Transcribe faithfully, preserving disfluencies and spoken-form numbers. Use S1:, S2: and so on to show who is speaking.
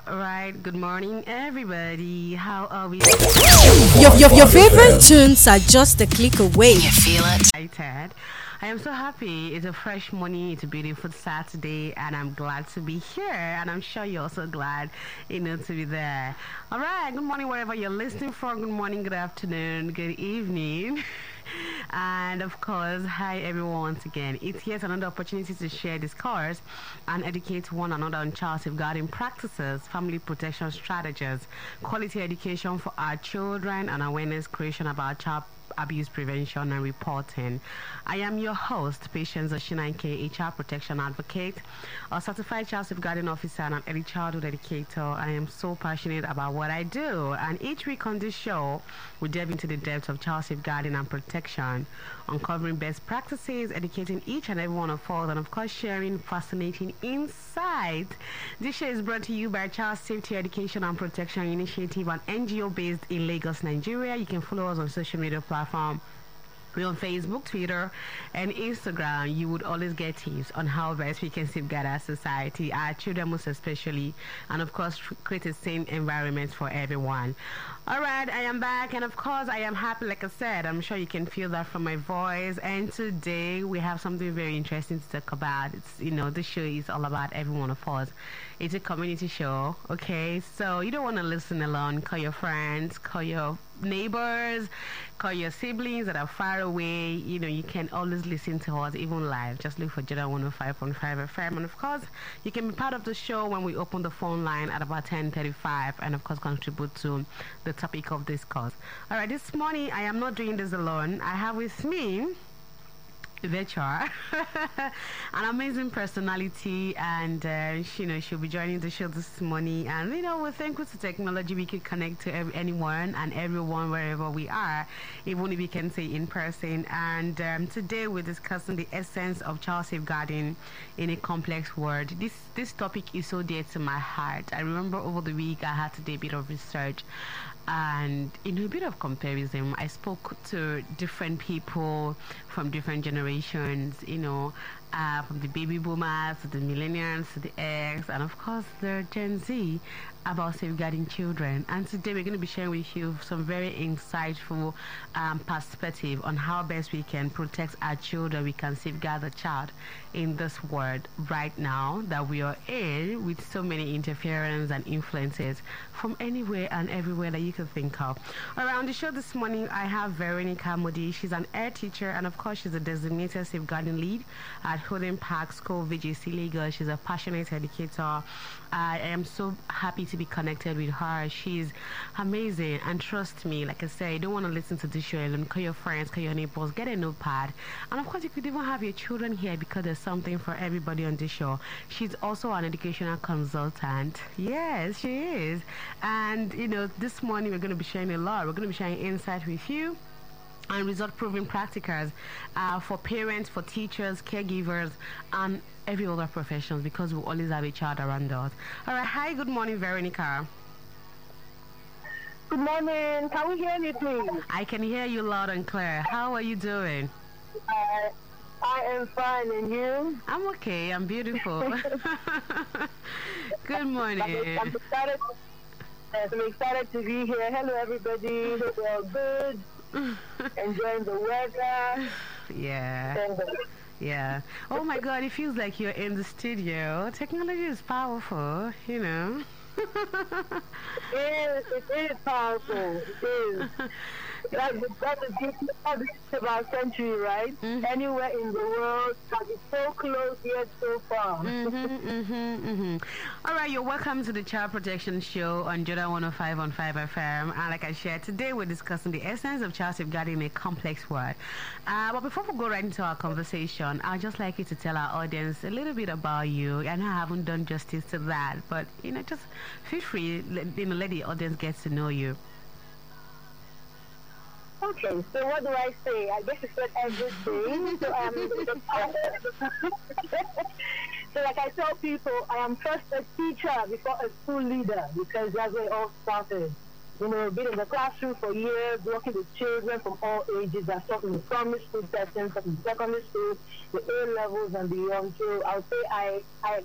S1: Right, good morning, everybody. How are we?
S2: Your, your, your favorite tunes are just a click away.
S3: You feel it?
S1: Excited. I am so happy. It's a fresh morning. It's a beautiful Saturday, and I'm glad to be here. And I'm sure you're also glad, you know, to be there. All right. Good morning, wherever you're listening from. Good morning, good afternoon, good evening. And of course, hi everyone once again. It's yet another opportunity to share discourse and educate one another on child safeguarding practices, family protection strategies, quality education for our children, and awareness creation about child abuse prevention and reporting. I am your host, Patience Oshinanke, a child protection advocate, a certified child safeguarding officer, and an early childhood educator. I am so passionate about what I do, and each week on this show, we delve into the depths of child safeguarding and protection, uncovering best practices, educating each and every one of us, and of course, sharing fascinating insights. This show is brought to you by Child Safety Education and Protection Initiative, an N G O based in Lagos, Nigeria. You can follow us on social media platforms. We're on Facebook, Twitter, and Instagram. You would always get tips on how best we can safeguard our society, our children most especially, and of course create a sane environment for everyone. All right, I am back, and of course I am happy. Like I said, I'm sure you can feel that from my voice. And today we have something very interesting to talk about. It's, you know, this show is all about every one of us. It's a community show, okay? So you don't want to listen alone. Call your friends, call your neighbors, call your siblings that are far away. You know, you can always listen to us even live. Just look for Jordan one oh five point five F M, and of course you can be part of the show when we open the phone line at about ten thirty-five, and of course contribute to the topic of discourse. All right, this morning I am not doing this alone. I have with me Virtual, an amazing personality, and uh, she, you know, she'll be joining the show this morning. And you know, we're thankful to technology, we can connect to every, anyone and everyone wherever we are, even if we can say in person. And um, today we're discussing the essence of child safeguarding in a complex world. This this topic is so dear to my heart. I remember over the week I had to do a bit of research. And in a bit of comparison, I spoke to different people from different generations, you know, uh, from the baby boomers to the millennials to the X, and of course the Gen Z, about safeguarding children. And today we're going to be sharing with you some very insightful um, perspective on how best we can protect our children, we can safeguard the child in this world right now that we are in, with so many interference and influences from anywhere and everywhere that you can think of. Around the show this morning, I have Veronica Modi. She's an air teacher, and of course she's a designated safeguarding lead at Holden Park School, V J C Lagos. She's a passionate educator. I am so happy to be connected with her. She's amazing, and trust me, like I said, you don't want to listen to this show alone. Call your friends, call your neighbors, get a notepad, and of course you could even have your children here, because there's something for everybody on this show. She's also an educational consultant. Yes, she is. And you know, this morning we're going to be sharing a lot. We're going to be sharing insight with you and result-proven practicals uh, for parents, for teachers, caregivers, and every other professionals, because we always have a child around us. All right. Hi. Good morning, Veronica.
S4: Good morning. Can we hear me, please?
S1: I can hear you loud and clear. How are you doing?
S4: Uh, I am fine, and you?
S1: I'm okay. I'm beautiful. Good morning.
S4: I'm, I'm excited. Yes, I'm excited to be here. Hello, everybody. Hope you're all good. Enjoying the weather.
S1: Yeah. Yeah. Oh my God, it feels like you're in the studio. Technology is powerful, you know.
S4: It is, it is powerful. It is. That's, that's the beauty of our century, right? Mm-hmm. Anywhere in the world, that is so close yet so far.
S1: Mm-hmm, mm-hmm, mm-hmm. All right, you're welcome to the Child Protection Show on Jordan one oh five point five F M. And like I shared, today we're discussing the essence of child safeguarding in a complex world. Uh, but before we go right into our conversation, I'd just like you to tell our audience a little bit about you. I know I haven't done justice to that, but you know, just feel free, you know, let the audience get to know you.
S4: Okay, so what do I say? I guess you said everything. so, um, so like I tell people, I am first a teacher before a school leader, because that's where it all started. You know, been in the classroom for years, working with children from all ages. I taught in the primary school settings, taught in secondary school, the A levels and beyond. So I would say I, I